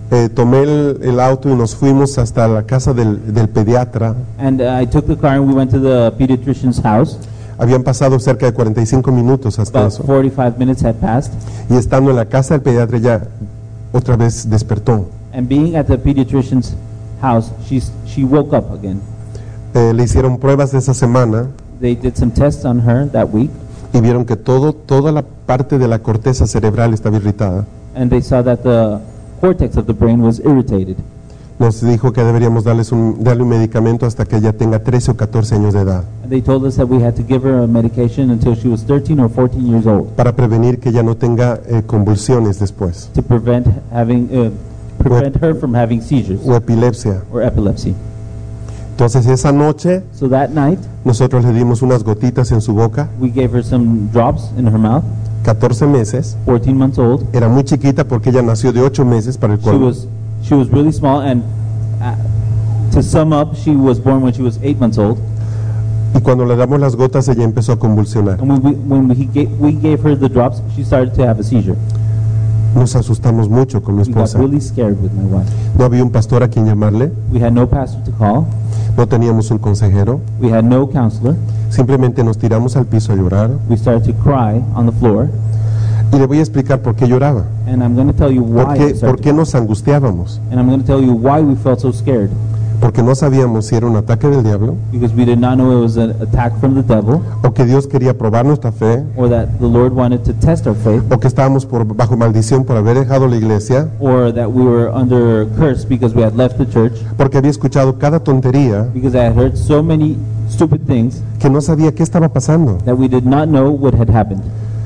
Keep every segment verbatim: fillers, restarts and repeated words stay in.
Eh, tomé el, el auto y nos fuimos hasta la casa del, del pediatra. And uh, I took the car and we went to the pediatrician's house. Habían pasado cerca de cuarenta y cinco minutos hasta About eso. forty-five minutes had passed. Y estando en la casa del pediatra ya otra vez despertó. And being at the pediatrician's house, she, she woke up again. Eh, le hicieron pruebas de esa semana They did some tests on her that week. y vieron que todo, toda la parte de la corteza cerebral estaba irritada. And they saw that the cortex of the brain was irritated. Nos dijo que deberíamos darles un, darle un medicamento hasta que ella tenga trece o catorce años de edad, And they told us that we had to give her a medication until she was thirteen or fourteen years old para prevenir que ella no tenga eh, convulsiones después, to prevent having uh, prevent her from having seizures o epilepsia. or epilepsy. Entonces esa noche So that night, nosotros le dimos unas gotitas en su boca, we gave her some drops in her mouth. catorce meses, fourteen months old. era muy chiquita porque ella nació de ocho meses para el She cual was she was really small, and uh, to sum up, she was born when she was eight months old. y cuando le damos las gotas ella empezó a convulsionar. And when we, when we gave, we gave her the drops, she started to have a seizure. Nos asustamos mucho con mi We got esposa. really scared with my wife. No había un pastor a quien llamarle, We had no pastor to call. no teníamos un consejero, We had no counselor. simplemente nos tiramos al piso a llorar. We started to cry on the floor. Y le voy a explicar por qué lloraba, And I'm going to tell you por why. qué, we por started qué to- nos angustiábamos, And I'm going to tell you why we felt so scared. porque no sabíamos si era un ataque del diablo Because we did not know it was an attack from the devil, o que Dios quería probar nuestra fe or that the Lord wanted to test our faith, o que estábamos por, bajo maldición por haber dejado la iglesia, or that we were under curse because we had left the church, porque había escuchado cada tontería because I had heard so many stupid things que no sabía qué estaba pasando. that we did not know what had happened.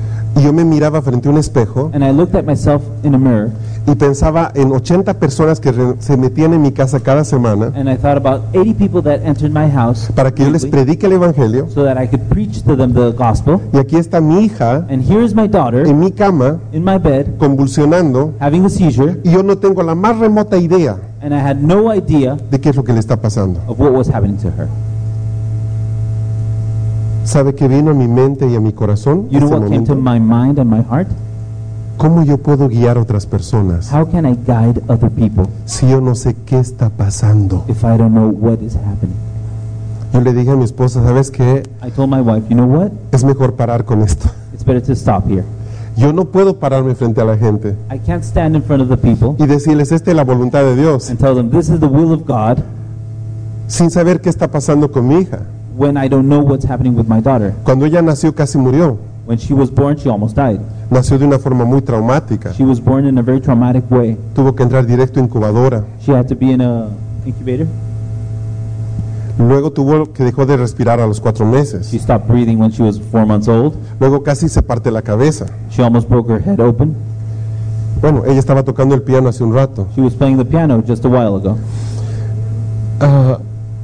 Y yo me miraba frente a un espejo And I looked at myself in a mirror, y pensaba en ochenta personas que re- se metían en mi casa cada semana and I thought about eighty people that entered my house para que yo les weekly, predique el evangelio. so that I could preach to them the gospel. Y aquí está mi hija And here is my daughter en mi cama in my bed convulsionando having a seizure, y yo no tengo la más remota idea and I had no idea de qué es lo que le está pasando. of what was happening to her. ¿Sabe qué vino a mi mente y a mi corazón? You know ese what came to momento? my mind and my heart? ¿Cómo yo puedo guiar a otras personas How can I guide other people si yo no sé qué está pasando? if I don't know what is happening? Yo le dije a mi esposa, ¿sabes qué? I told my wife, you know what? Es mejor parar con esto. It's better to stop here. Yo no puedo pararme frente a la gente I can't stand in front of the people y decirles, esta es la voluntad de Dios, and tell them this is the will of God sin saber qué está pasando con mi hija. when I don't know what's happening with my daughter. Cuando ella nació casi murió. When she was born, she almost died. Nació de una forma muy traumática. She was born in a very traumatic way. Tuvo que entrar directo a incubadora. She had to be in a incubator. Luego tuvo que dejó de respirar a los cuatro meses. She stopped breathing when she was four months old. Luego casi se parte la cabeza. She almost broke her head open. Bueno, ella estaba tocando el piano hace un rato. She was playing the piano just a while ago. Ah,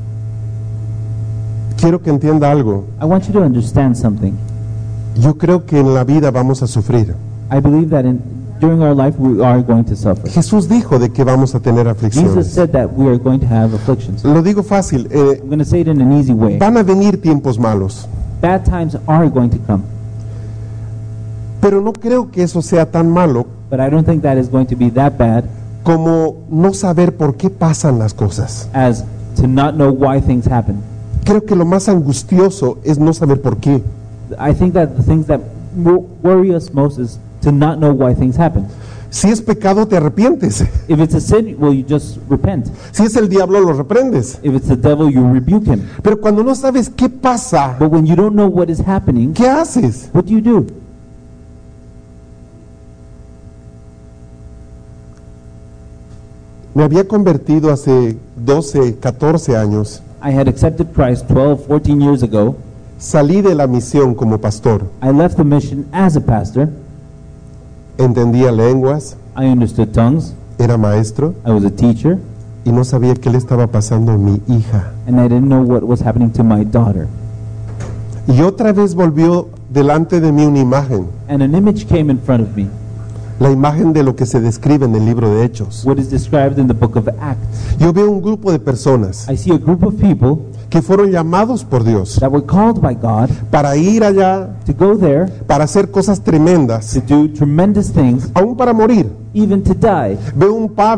quiero que entienda algo. I want you to understand something. Yo creo que en la vida vamos a sufrir. I believe that in, during our life we are going to suffer. Jesús dijo de que vamos a tener Jesus aflicciones. said that we are going to have afflictions. Lo digo fácil. eh, I'm going to say it in an easy way. van a venir tiempos malos. Bad times are going to come, Pero no creo que eso sea tan malo but I don't think that is going to be that bad como no saber por qué pasan las cosas. as to not know why things happen. Creo que lo más angustioso es no saber por qué. I think that the things that wo- worry us most is to not know why things happen. Si es pecado, te arrepientes. If it's a sin, well, you just repent. Si es el diablo, lo reprendes. If it's the devil, you rebuke him. Pero cuando no sabes qué pasa, But when you don't know what is happening, ¿qué haces? what do you do? Me había convertido hace doce, catorce años. I had accepted Christ twelve, fourteen years ago. Salí de la misión como pastor. I left the mission as a pastor. Entendía lenguas, I understood tongues. era maestro I was a teacher. y no sabía qué le estaba pasando a mi hija. And I didn't know what was happening to my daughter. Y otra vez volvió delante de mí una imagen, And an image came in front of me, la imagen de lo que se describe en el libro de Hechos. what is described in the book of Acts. Yo veo un grupo de personas I see a group of people que fueron llamados por Dios that were called by God para ir allá, to go there, para hacer cosas tremendas, to do tremendous things, aún para morir. even to die. Veo un Pablo